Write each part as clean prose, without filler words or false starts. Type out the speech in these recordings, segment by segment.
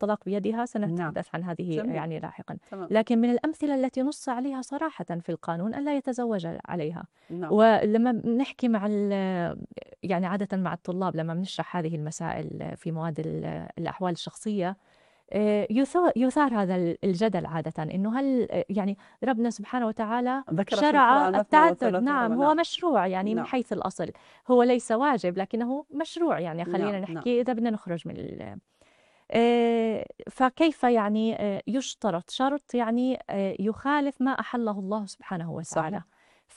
الطلاق بيدها، نعم. سنتحدث عن هذه جميل. يعني لاحقا. تمام. لكن من الأمثلة التي نص عليها صراحة في القانون ألا يتزوج عليها. نعم. ولما بنحكي مع يعني عادة مع الطلاب لما بنشرح هذه المسائل في مواد الأحوال الشخصية، يثار هذا الجدل عادة، إنه هل يعني ربنا سبحانه وتعالى ذكر في شرع القرآن مثنى التعدد؟ وثلاث نعم، ورباع. هو نعم. مشروع يعني من نعم. حيث الأصل، هو ليس واجب لكنه مشروع، يعني خلينا نعم. نعم. نحكي إذا بدنا نخرج من فكيف يعني يشترط شرط يعني يخالف ما أحله الله سبحانه وتعالى. صحيح.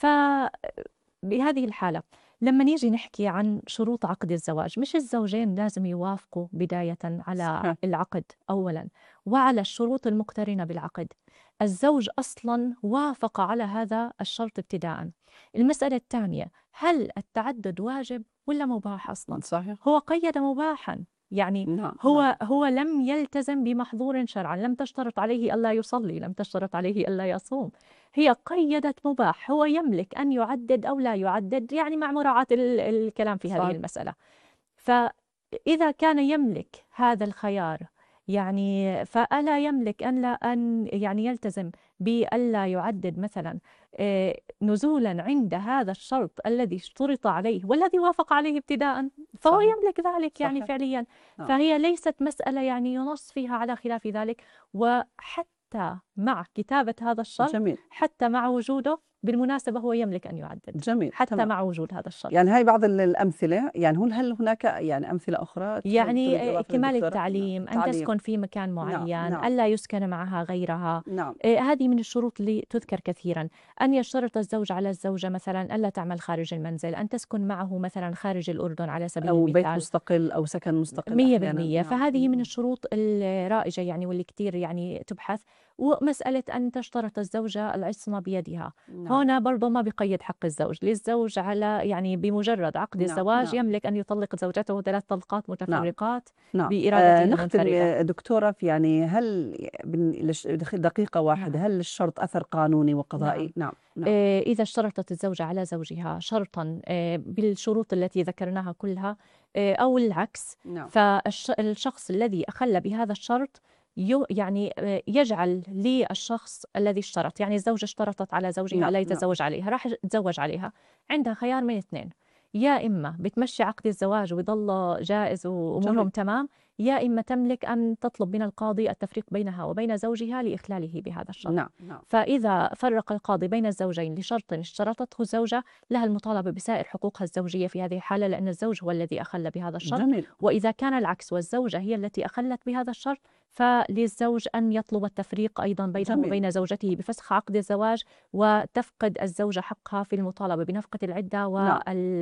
فبهذه الحالة لما نيجي نحكي عن شروط عقد الزواج، مش الزوجين لازم يوافقوا بداية على صحيح. العقد أولا وعلى الشروط المقترنة بالعقد. الزوج أصلا وافق على هذا الشرط ابتداء. المسألة الثانية، هل التعدد واجب ولا مباح أصلا؟ صحيح. هو قيد مباحا، يعني نعم. نعم. هو لم يلتزم بمحظور شرعا، لم تشترط عليه ألا يصلي، لم تشترط عليه ألا يصوم، هي قيدت مباح، هو يملك أن يعدد أو لا يعدد، يعني مع مراعاة الكلام في هذه صحيح. المسألة. فإذا كان يملك هذا الخيار، يعني فألا يملك أن يعني يلتزم بألا يعدد مثلا نزولا عند هذا الشرط الذي اشترط عليه والذي وافق عليه ابتداء، فهو صحيح. يملك ذلك يعني صحيح. فعليا. نعم. فهي ليست مسألة يعني ينص فيها على خلاف ذلك. وحتى مع كتابة هذا الشرط، جميل. حتى مع وجوده بالمناسبة هو يملك أن يعدد جميل. حتى تمام. مع وجود هذا الشرط. يعني هاي بعض الأمثلة. يعني هل هناك يعني أمثلة أخرى تريد يعني إضافة كمال للدكتورة؟ التعليم، أن التعليم. تسكن في مكان نعم. معين، نعم. ألا يسكن معها غيرها. نعم. هذه من الشروط اللي تذكر كثيرا. أن يشترط الزوج على الزوجة مثلا ألا تعمل خارج المنزل، أن تسكن معه مثلا خارج الأردن على سبيل أو بيت المثال. مستقل أو سكن مستقل 100%. أحيانا. نعم. فهذه من الشروط الرائجة يعني واللي كتير يعني تبحث. ومسألة أن تشترط الزوجة العصمة بيدها، نعم. هنا برضو ما بقيد حق الزوج، للزوج على يعني بمجرد عقد نعم. الزواج نعم. يملك أن يطلق زوجته 3 طلقات نعم. متفرقات نعم. بإرادته نختم المنفردة. دكتورة في يعني هل دقيقة واحدة، نعم. هل الشرط أثر قانوني وقضائي؟ نعم. نعم. نعم. إذا اشترطت الزوجة على زوجها شرطا بالشروط التي ذكرناها كلها أو العكس، نعم. فالشخص الذي أخل بهذا الشرط يعني يجعل للشخص الذي اشترط، يعني الزوجة اشترطت على زوجها نعم. لا نعم. يتزوج عليها، راح يتزوج عليها، عندها خيار من اثنين: يا إما بتمشي عقد الزواج ويضل جائز وأمورهم جميل. تمام، يا إما تملك أن تطلب من القاضي التفريق بينها وبين زوجها لإخلاله بهذا الشرط. نعم. نعم. فإذا فرق القاضي بين الزوجين لشرط اشترطته الزوجة، لها المطالبة بسائر حقوقها الزوجية في هذه الحالة، لأن الزوج هو الذي أخل بهذا الشرط. جميل. وإذا كان العكس والزوجة هي التي أخلت بهذا الشرط، فللزوج أن يطلب التفريق أيضا بينه جميل. وبين زوجته بفسخ عقد الزواج، وتفقد الزوجة حقها في المطالبة بنفقة العدة نعم.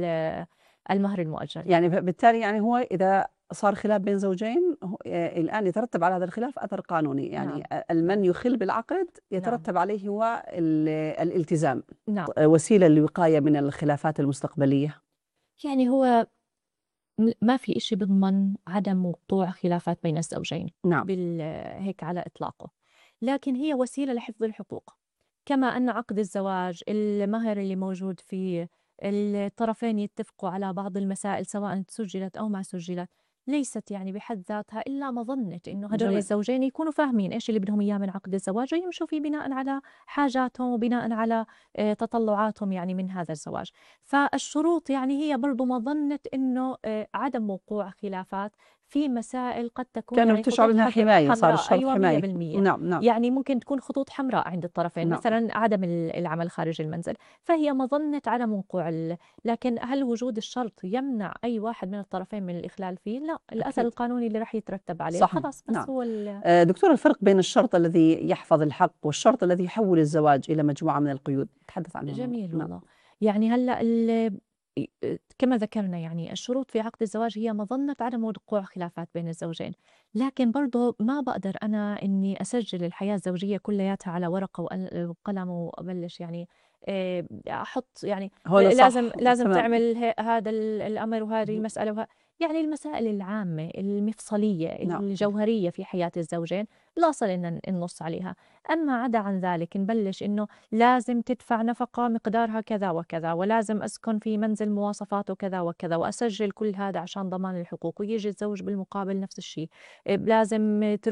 والمهر المؤجل. يعني بالتالي يعني هو إذا صار خلاف بين زوجين الآن يترتب على هذا الخلاف أثر قانوني، يعني نعم. المن يخل بالعقد نعم. يترتب عليه هو الالتزام. نعم. وسيلة للوقاية من الخلافات المستقبلية. يعني هو ما في إشي بضمن عدم وقوع خلافات بين الزوجين نعم. هيك على إطلاقه، لكن هي وسيلة لحفظ الحقوق. كما أن عقد الزواج المهر اللي موجود فيه، الطرفين يتفقوا على بعض المسائل سواء سجلت أو ما سجلت، ليست يعني بحد ذاتها إلا مظنة إنه هدول جميل. الزوجين يكونوا فاهمين إيش اللي بدهم إياه من عقد الزواج، ويمشوا فيه بناء على حاجاتهم وبناء على تطلعاتهم يعني من هذا الزواج. فالشروط يعني هي برضو مظنة إنه عدم وقوع خلافات في مسائل قد تكون كانوا يعني بتشعر خطوط انها حماية، صار حمراء. الشرط أيوة، حماية. 100%. نعم. نعم. يعني ممكن تكون خطوط حمراء عند الطرفين، نعم. مثلا عدم العمل خارج المنزل، فهي مظنة عدم وقوع لكن هل وجود الشرط يمنع أي واحد من الطرفين من الإخلال فيه؟ لا، الأثر أكيد. القانوني اللي راح يترتب عليه صحيح. خلاص. بس نعم. هو دكتور، الفرق بين الشرط الذي يحفظ الحق والشرط الذي يحول الزواج إلى مجموعة من القيود، تحدث عنه. جميل نعم. والله. يعني هلا كما ذكرنا يعني الشروط في عقد الزواج هي مظنة عدم وقوع خلافات بين الزوجين، لكن برضه ما بقدر أنا إني أسجل الحياة الزوجية كلياتها على ورقة وقلم وأبلش يعني أحط يعني هو لازم صح. لازم تمام. تعمل هذا الأمر وهذه المسألة يعني المسائل العامة المفصلية نعم. الجوهرية في حياة الزوجين الأصل إن ننص عليها. أما عدا عن ذلك نبلش إنه لازم تدفع نفقة مقدارها كذا وكذا، ولازم أسكن في منزل مواصفاته كذا وكذا، وأسجل كل هذا عشان ضمان الحقوق، ويجي الزوج بالمقابل نفس الشيء، لازم